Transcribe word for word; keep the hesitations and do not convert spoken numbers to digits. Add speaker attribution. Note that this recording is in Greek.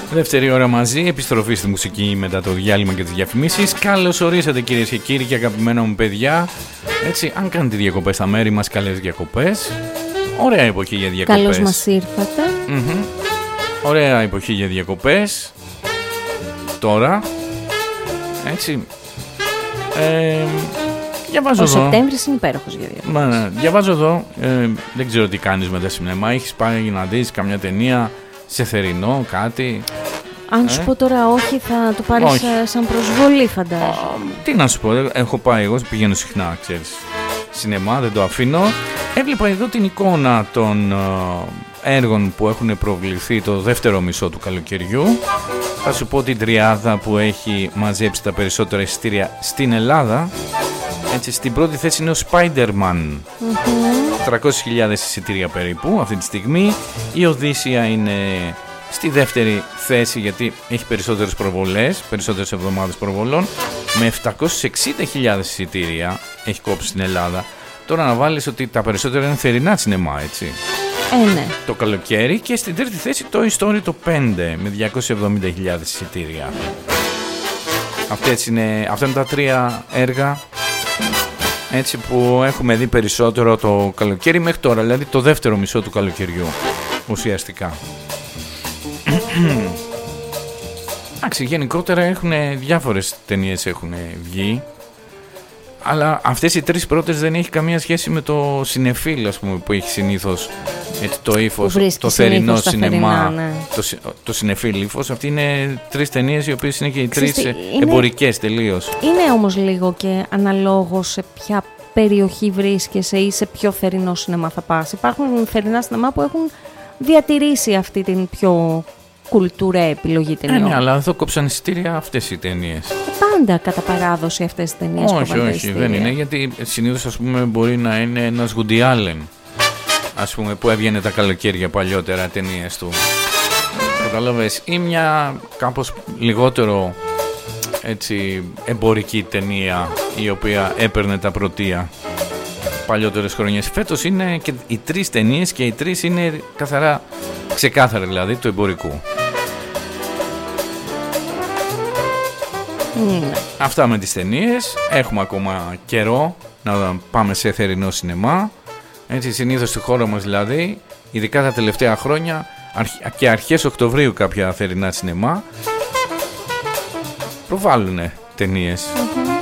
Speaker 1: Δεύτερη ώρα μαζί, επιστροφή στη μουσική μετά το διάλειμμα και τις διαφημίσεις. Καλώς ορίσατε κυρίες και κύριοι και αγαπημένα μου παιδιά. Έτσι, αν κάνετε διακοπές στα μέρη μας, καλές διακοπές. Ωραία εποχή για διακοπές.
Speaker 2: Καλώς μας ήρθατε.
Speaker 1: Mm-hmm. Ωραία εποχή για διακοπές. Τώρα. Έτσι. Ε, διαβάζω
Speaker 2: Ο
Speaker 1: εδώ.
Speaker 2: Σεπτέμβρης είναι υπέροχος για διακοπές.
Speaker 1: Μα, ναι, διαβάζω εδώ. Ε, δεν ξέρω τι κάνεις με τα σινεμά. Έχεις πάει να δεις καμιά ταινία σε θερινό, κάτι?
Speaker 2: Αν σου
Speaker 1: ε?
Speaker 2: πω τώρα όχι, θα το πάρεις
Speaker 1: Όχι.
Speaker 2: σαν προσβολή, φαντάζομαι.
Speaker 1: Τι να σου πω, έχω πάει εγώ, πηγαίνω συχνά, ξέρεις, σινεμά, δεν το αφήνω. Έβλεπα εδώ την εικόνα των ε, έργων που έχουν προβληθεί το δεύτερο μισό του καλοκαιριού. Θα σου πω την τριάδα που έχει μαζέψει τα περισσότερα εισιτήρια στην Ελλάδα. Έτσι, στην πρώτη θέση είναι ο Spider-Man. Mm-hmm. τριακόσιες χιλιάδες εισιτήρια περίπου αυτή τη στιγμή. Η Οδύσσεια είναι στη δεύτερη θέση γιατί έχει περισσότερες προβολές, περισσότερες εβδομάδες προβολών. Με επτακόσιες εξήντα χιλιάδες εισιτήρια έχει κόψει στην Ελλάδα. Τώρα να βάλεις ότι τα περισσότερα είναι θερινά σινεμά, έτσι.
Speaker 2: Ε, ναι.
Speaker 1: Το καλοκαίρι. Και στην τρίτη θέση το Toy Story το πέντε με διακόσιες εβδομήντα χιλιάδες εισιτήρια. Αυτές είναι, αυτά είναι τα τρία έργα, έτσι, που έχουμε δει περισσότερο το καλοκαίρι μέχρι τώρα, δηλαδή το δεύτερο μισό του καλοκαιριού ουσιαστικά. Εντάξει, γενικότερα έχουν διάφορες ταινίες έχουν βγει, αλλά αυτές οι τρεις πρώτες δεν έχει καμία σχέση με το συνεφίλ, ας πούμε, που έχει συνήθως, έτσι, το ύφος, το θερινό σινεμά, ναι. το, το συνεφίλ ύφος. Αυτοί είναι τρεις ταινίες οι οποίες είναι και οι τρεις είναι, εμπορικές τελείως.
Speaker 2: Είναι όμως λίγο και αναλόγως σε ποια περιοχή βρίσκεσαι ή σε ποιο θερινό σινεμά θα πας. Υπάρχουν θερινά σινεμά που έχουν διατηρήσει αυτή την πιο κουλτουρέ επιλογή ταινιών.
Speaker 1: Ε, ναι, αλλά εδώ κόψαν εισιτήρια αυτές οι ταινίες.
Speaker 2: Πάντα κατά παράδοση αυτές οι ταινίες.
Speaker 1: Όχι, όχι, δεν είναι, γιατί συνήθως, ας πούμε, μπορεί να είναι ένας Woody Allen, ας πούμε, που έβγαινε τα καλοκαίρια παλιότερα ταινίες του. Καταλαβες, ή μια κάπως λιγότερο, έτσι, εμπορική ταινία η οποία έπαιρνε τα πρωτεία παλιότερες χρονιές. Φέτος είναι και οι τρεις ταινίες και οι τρεις είναι καθαρά, ξεκάθαρα δηλαδή, του εμπορικού. Mm. Αυτά με τις ταινίες. Έχουμε ακόμα καιρό να πάμε σε θερινό σινεμά. Έτσι, συνήθως στη χώρα μας δηλαδή, ειδικά τα τελευταία χρόνια και αρχές Οκτωβρίου, κάποια θερινά σινεμά προβάλλουνε ταινίες. Mm-hmm.